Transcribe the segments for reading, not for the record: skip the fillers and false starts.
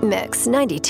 Mix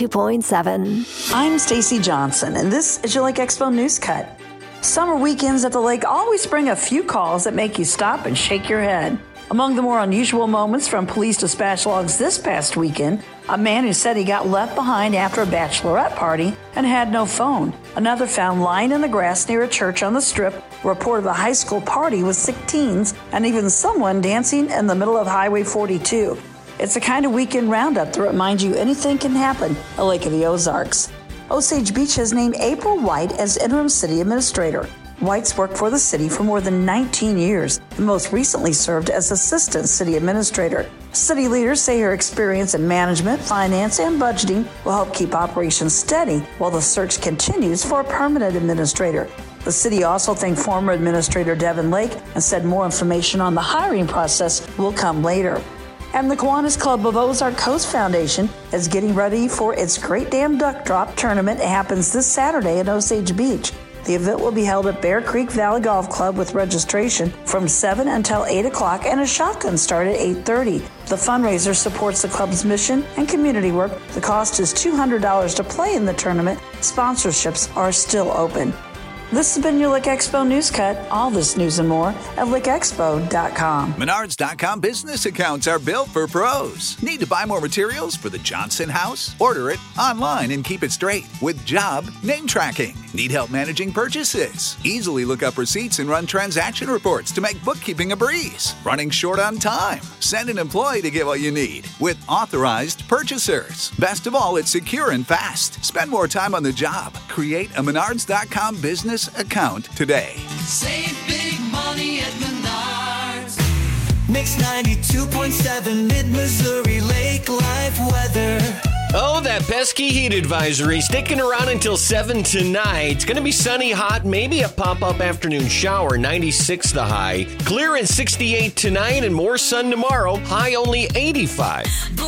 92.7. I'm Stacy Johnson, and this is your Lake Expo News Cut. Summer weekends at the lake always bring a few calls that make you stop and shake your head. Among the more unusual moments from police dispatch logs this past weekend, a man who said he got left behind after a bachelorette party and had no phone. Another found lying in the grass near a church on the Strip reported a high school party with sick teens and even someone dancing in the middle of Highway 42. It's the kind of weekend roundup that reminds you anything can happen at Lake of the Ozarks. Osage Beach has named April White as interim city administrator. White's worked for the city for more than 19 years and most recently served as assistant city administrator. City leaders say her experience in management, finance, and budgeting will help keep operations steady while the search continues for a permanent administrator. The city also thanked former administrator Devin Lake and said more information on the hiring process will come later. And the Kiwanis Club of Ozark Coast Foundation is getting ready for its Great Dam Duck Drop tournament. It happens this Saturday at Osage Beach. The event will be held at Bear Creek Valley Golf Club with registration from 7 until 8 o'clock and a shotgun start at 8:30. The fundraiser supports the club's mission and community work. The cost is $200 to play in the tournament. Sponsorships are still open. This has been your Lick Expo News Cut. All this news and more at lickexpo.com. Menards.com business accounts are built for pros. Need to buy more materials for the Johnson house? Order it online and keep it straight with job name tracking. Need help managing purchases? Easily look up receipts and run transaction reports to make bookkeeping a breeze. Running short on time? Send an employee to get what you need with authorized purchasers. Best of all, it's secure and fast. Spend more time on the job. Create a Menards.com business account today. Save big money at Menards. Mix 92.7 Mid-Missouri Lake Life weather. Oh, that pesky heat advisory sticking around until 7 tonight. It's going to be sunny, hot, maybe a pop-up afternoon shower, 96 the high. Clear and 68 tonight and more sun tomorrow, high only 85.